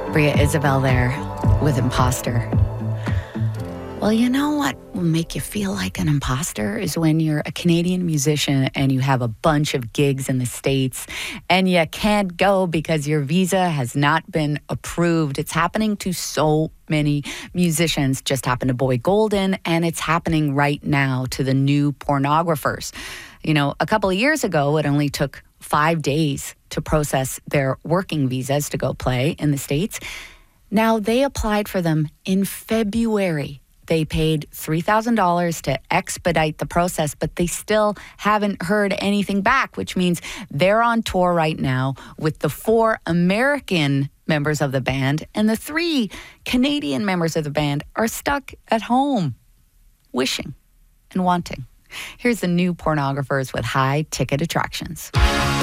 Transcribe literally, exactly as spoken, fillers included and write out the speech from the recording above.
Bria Isabel there with Imposter. Well, you know what will make you feel like an imposter is when you're a Canadian musician and you have a bunch of gigs in the States and you can't go because your visa has not been approved. It's happening to so many musicians. Just happened to Boy Golden, and it's happening right now to the new pornographers. You know, a couple of years ago, it only took five days to process their working visas to go play in the States. Now they applied for them in February. They paid three thousand dollars to expedite the process, but they still haven't heard anything back, which means they're on tour right now with the four American members of the band, and the three Canadian members of the band are stuck at home, wishing and wanting. Here's the new pornographers with high ticket attractions.